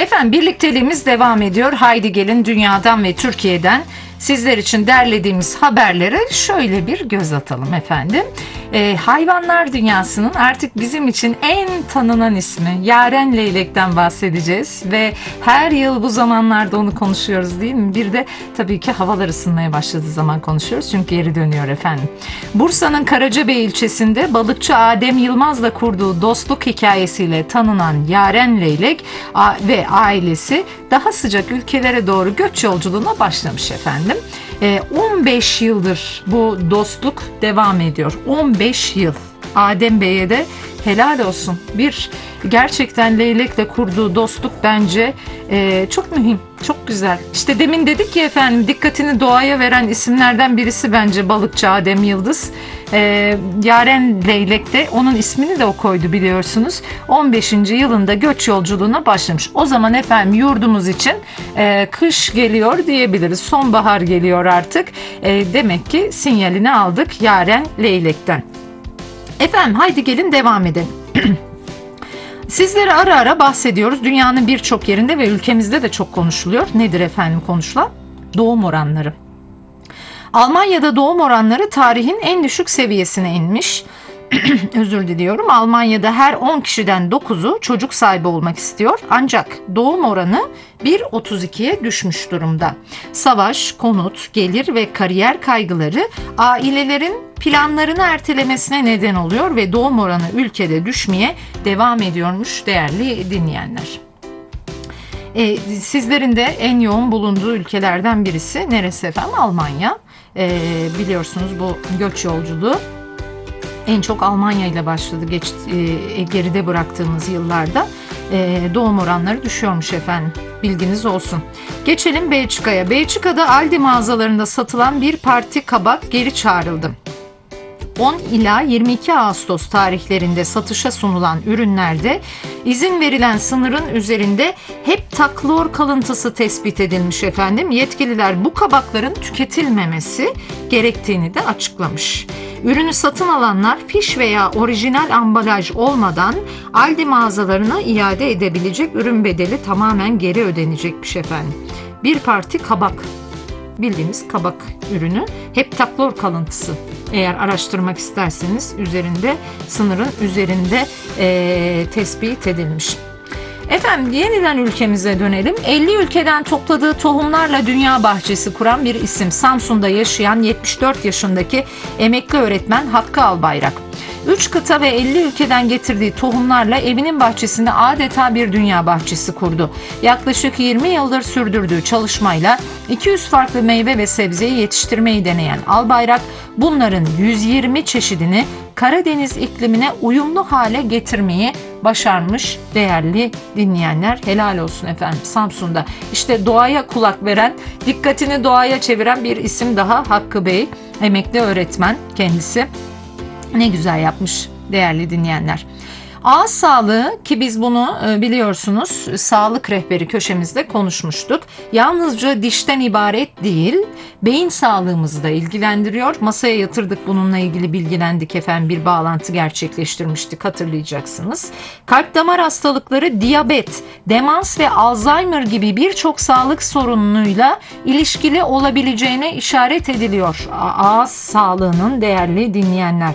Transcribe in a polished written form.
Efendim birlikteliğimiz devam ediyor. Haydi gelin dünyadan ve Türkiye'den sizler için derlediğimiz haberlere şöyle bir göz atalım efendim. Hayvanlar dünyasının artık bizim için en tanınan ismi yaren leylekten bahsedeceğiz ve her yıl bu zamanlarda onu konuşuyoruz değil mi? Bir de tabii ki havalar ısınmaya başladığı zaman konuşuyoruz çünkü geri dönüyor efendim. Bursa'nın Karacabey ilçesinde balıkçı Adem Yılmaz'la kurduğu dostluk hikayesiyle tanınan yaren leylek ve ailesi daha sıcak ülkelere doğru göç yolculuğuna başlamış efendim. 15 yıldır bu dostluk devam ediyor. 15 yıl. Adem Bey'e de helal olsun. Bir gerçekten leylekle kurduğu dostluk bence çok mühim, çok güzel. İşte demin dedik ya efendim, dikkatini doğaya veren isimlerden birisi bence balıkçı Adem Yıldız. Yaren leylek de onun ismini de o koydu biliyorsunuz. 15. yılında göç yolculuğuna başlamış. O zaman efendim yurdumuz için kış geliyor diyebiliriz. Sonbahar geliyor artık. Demek ki sinyalini aldık yaren leylekten. Efendim haydi gelin devam edelim. Sizlere ara ara bahsediyoruz. Dünyanın birçok yerinde ve ülkemizde de çok konuşuluyor. Nedir efendim konuşulan? Doğum oranları. Almanya'da doğum oranları tarihin en düşük seviyesine inmiş. Özür diliyorum. Almanya'da her 10 kişiden 9'u çocuk sahibi olmak istiyor. Ancak doğum oranı 1,32'ye düşmüş durumda. Savaş, konut, gelir ve kariyer kaygıları ailelerin planlarını ertelemesine neden oluyor ve doğum oranı ülkede düşmeye devam ediyormuş değerli dinleyenler. Sizlerin de en yoğun bulunduğu ülkelerden birisi neresi efendim? Almanya. Biliyorsunuz bu göç yolculuğu en çok Almanya ile başladı geride bıraktığımız yıllarda. Doğum oranları düşüyormuş efendim. Bilginiz olsun. Geçelim Belçika'ya. Belçika'da Aldi mağazalarında satılan bir parti kabak geri çağrıldı. 10 ila 22 Ağustos tarihlerinde satışa sunulan ürünlerde izin verilen sınırın üzerinde heptaklor kalıntısı tespit edilmiş efendim. Yetkililer bu kabakların tüketilmemesi gerektiğini de açıklamış. Ürünü satın alanlar fiş veya orijinal ambalaj olmadan Aldi mağazalarına iade edebilecek, ürün bedeli tamamen geri ödenecekmiş efendim. Bir parti kabak, bildiğimiz kabak ürünü, heptaklor kalıntısı. Eğer araştırmak isterseniz üzerinde, sınırın üzerinde tespit edilmiş. Efendim yeniden ülkemize dönelim. 50 ülkeden topladığı tohumlarla dünya bahçesi kuran bir isim. Samsun'da yaşayan 74 yaşındaki emekli öğretmen Hakkı Albayrak. 3 kıta ve 50 ülkeden getirdiği tohumlarla evinin bahçesinde adeta bir dünya bahçesi kurdu. Yaklaşık 20 yıldır sürdürdüğü çalışmayla 200 farklı meyve ve sebzeyi yetiştirmeyi deneyen Albayrak, bunların 120 çeşidini Karadeniz iklimine uyumlu hale getirmeyi başarmış değerli dinleyenler. Helal olsun efendim Samsun'da. İşte doğaya kulak veren, dikkatini doğaya çeviren bir isim daha Hakkı Bey. Emekli öğretmen kendisi. Ne güzel yapmış değerli dinleyenler. Ağız sağlığı, ki biz bunu biliyorsunuz sağlık rehberi köşemizde konuşmuştuk. Yalnızca dişten ibaret değil, beyin sağlığımızı da ilgilendiriyor. Masaya yatırdık, bununla ilgili bilgilendik efendim, bir bağlantı gerçekleştirmiştik hatırlayacaksınız. Kalp damar hastalıkları, diyabet, demans ve Alzheimer gibi birçok sağlık sorunuyla ilişkili olabileceğine işaret ediliyor ağız sağlığının değerli dinleyenler.